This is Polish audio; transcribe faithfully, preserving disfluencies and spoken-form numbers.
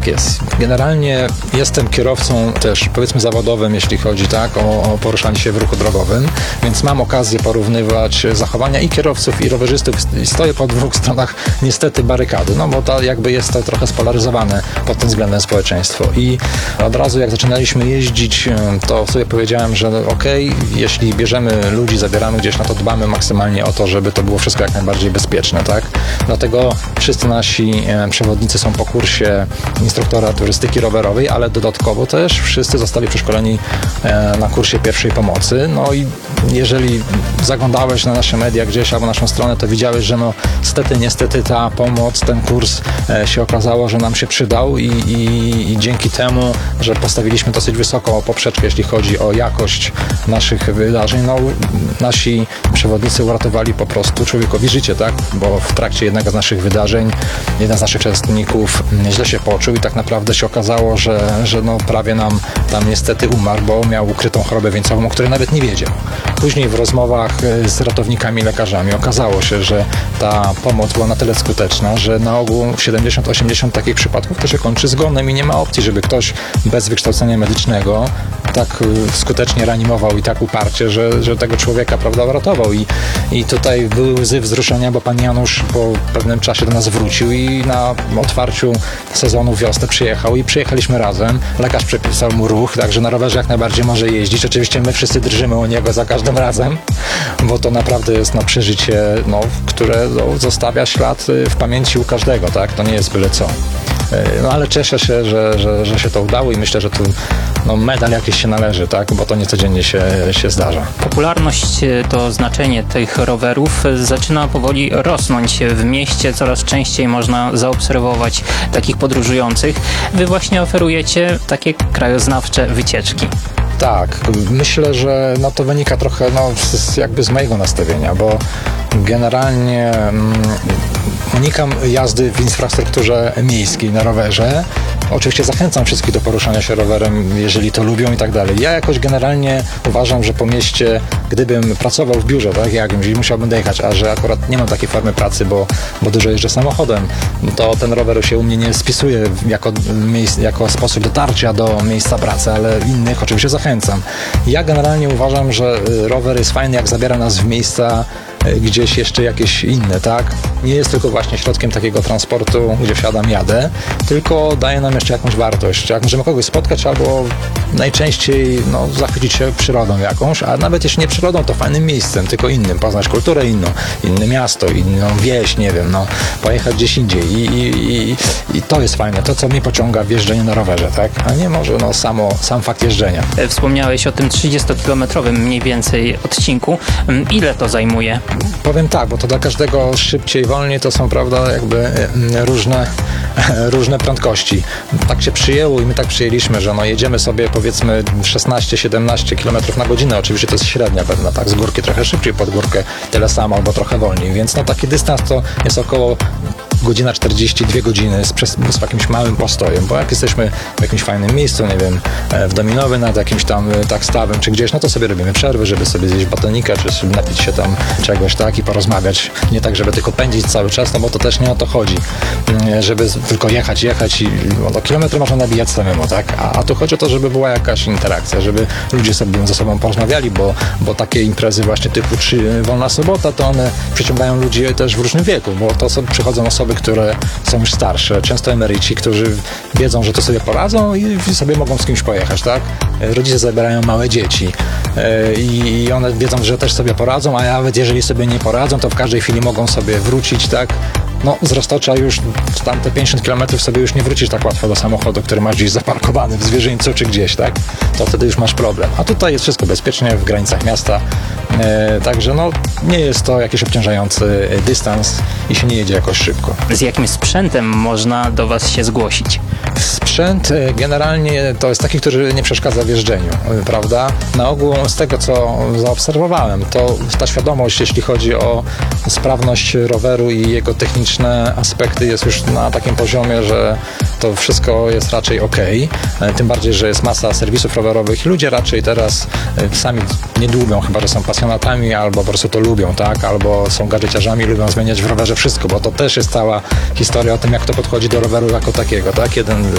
tak jest. Generalnie jestem kierowcą też, powiedzmy, zawodowym, jeśli chodzi tak o, o poruszanie się w ruchu drogowym, więc mam okazję porównywać zachowania i kierowców, i rowerzystów i stoję po dwóch stronach niestety barykady, no bo to jakby jest to trochę spolaryzowane pod tym względem społeczeństwo. I od razu jak zaczynaliśmy jeździć, to sobie powiedziałem, że okej, okay, jeśli bierzemy ludzi, zabieramy gdzieś, no to dbamy maksymalnie o to, żeby to było wszystko jak najbardziej bezpieczne, tak? Dlatego wszyscy nasi przewodnicy są po kursie instruktora turystyki rowerowej, ale dodatkowo też wszyscy zostali przeszkoleni na kursie pierwszej pomocy. No i jeżeli zaglądałeś na nasze media gdzieś albo naszą stronę, to widziałeś, że no niestety, niestety ta pomoc, ten kurs się okazało, że nam się przydał i, i, i dzięki temu, że postawiliśmy dosyć wysoką poprzeczkę, jeśli chodzi o jakość naszych wydarzeń, no nasi przewodnicy uratowali po prostu człowiekowi życie, tak? Bo w trakcie jednego z naszych wydarzeń jeden z naszych uczestników źle się poczuł i tak naprawdę się okazało, że, że no prawie nam tam niestety umarł, bo miał ukrytą chorobę wieńcową, o której nawet nie wiedział. Później w rozmowach z ratownikami, lekarzami okazało się, że ta pomoc była na tyle skuteczna, że na ogół siedemdziesiąt do osiemdziesięciu takich przypadków to się kończy zgonem i nie ma opcji, żeby ktoś bez wykształcenia medycznego tak skutecznie reanimował i tak uparcie, że, że tego człowieka, prawda, uratował. I, I tutaj były łzy wzruszenia, bo pan Janusz po pewnym czasie do nas wrócił i na otwarciu sezonu wiosny przyjechał i przyjechaliśmy razem. Lekarz przepisał mu ruch, także na rowerze jak najbardziej może jeździć. Oczywiście my wszyscy drżymy o niego za każdym razem, bo to naprawdę jest no, przeżycie, no, które no, zostawia ślad w pamięci u każdego, tak? To nie jest byle co. No ale cieszę się, że, że, że się to udało i myślę, że tu no, medal jakiś się należy, tak? Bo to nie codziennie się, się zdarza. Popularność, to znaczenie tych rowerów zaczyna powoli rosnąć w mieście. Coraz częściej można zaobserwować takich podróżujących. Wy właśnie oferujecie takie krajoznawcze wycieczki. Tak, myślę, że no, to wynika trochę no, z, jakby z mojego nastawienia, bo generalnie mm, unikam jazdy w infrastrukturze miejskiej na rowerze. Oczywiście zachęcam wszystkich do poruszania się rowerem, jeżeli to lubią i tak dalej. Ja jakoś generalnie uważam, że po mieście, gdybym pracował w biurze, tak, jakimś i musiałbym dojechać, a że akurat nie mam takiej formy pracy, bo, bo dużo jeżdżę samochodem, to ten rower się u mnie nie spisuje jako, miejsc, jako sposób dotarcia do miejsca pracy, ale innych oczywiście zachęcam. Ja generalnie uważam, że rower jest fajny, jak zabiera nas w miejsca gdzieś jeszcze jakieś inne, tak? Nie jest tylko właśnie środkiem takiego transportu, gdzie wsiadam, jadę, tylko daje nam jeszcze jakąś wartość. Jak możemy kogoś spotkać albo najczęściej no, zachwycić się przyrodą jakąś, a nawet jeśli nie przyrodą, to fajnym miejscem, tylko innym, poznać kulturę inną, inne miasto, inną wieś, nie wiem, no, pojechać gdzieś indziej i, i, i, i to jest fajne, to co mnie pociąga w jeżdżeniu na rowerze, tak? A nie może no, samo, sam fakt jeżdżenia. Wspomniałeś o tym trzydziestokilometrowym mniej więcej odcinku. Ile to zajmuje? Powiem tak, bo to dla każdego szybciej, wolniej to są, prawda, jakby różne, różne prędkości. Tak się przyjęło i my tak przyjęliśmy, że no jedziemy sobie powiedzmy szesnaście siedemnaście kilometrów na godzinę. Oczywiście to jest średnia pewna, tak, z górki trochę szybciej, pod górkę tyle samo albo trochę wolniej, więc no taki dystans to jest około godzina czterdzieści, dwie godziny z, z jakimś małym postojem, bo jak jesteśmy w jakimś fajnym miejscu, nie wiem, w Dominowy nad jakimś tam tak stawem czy gdzieś, no to sobie robimy przerwy, żeby sobie zjeść batonika, czy sobie napić się tam czegoś, tak, i porozmawiać. Nie tak, żeby tylko pędzić cały czas, no bo to też nie o to chodzi, żeby tylko jechać, jechać i no, kilometry można nabijać samemu, tak, a, a tu chodzi o to, żeby była jakaś interakcja, żeby ludzie sobie ze sobą porozmawiali, bo, bo takie imprezy właśnie typu czy Wolna Sobota, to one przyciągają ludzi też w różnym wieku, bo to sobie przychodzą osoby, które są już starsze, często emeryci, którzy wiedzą, że to sobie poradzą i sobie mogą z kimś pojechać, tak? Rodzice zabierają małe dzieci i one wiedzą, że też sobie poradzą, a nawet jeżeli sobie nie poradzą, to w każdej chwili mogą sobie wrócić, tak? No, z Roztocza już tamte pięćdziesiąt kilometrów sobie już nie wrócisz tak łatwo do samochodu, który masz gdzieś zaparkowany w zwierzyńcu czy gdzieś, tak? To wtedy już masz problem. A tutaj jest wszystko bezpiecznie, w granicach miasta, e, także no, nie jest to jakiś obciążający dystans i się nie jedzie jakoś szybko. Z jakim sprzętem można do Was się zgłosić? Sprzęt generalnie to jest taki, który nie przeszkadza w jeżdżeniu, prawda? Na ogół z tego, co zaobserwowałem, to ta świadomość, jeśli chodzi o sprawność roweru i jego techniczne aspekty, jest już na takim poziomie, że to wszystko jest raczej ok. Tym bardziej, że jest masa serwisów rowerowych i ludzie raczej teraz sami nie dłubią, chyba że są pasjonatami, albo po prostu to lubią, tak? Albo są gadżeciarzami, lubią zmieniać w rowerze wszystko, bo to też jest cała historia o tym, jak to podchodzi do roweru jako takiego, tak? Jeden